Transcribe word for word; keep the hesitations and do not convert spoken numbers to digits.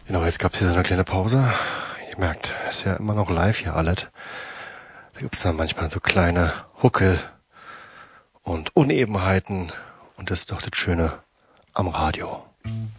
Genau, jetzt gab's hier so eine kleine Pause. Ihr merkt, ist ja immer noch live hier alles. Da gibt's dann manchmal so kleine Huckel und Unebenheiten. Und das ist doch das Schöne am Radio.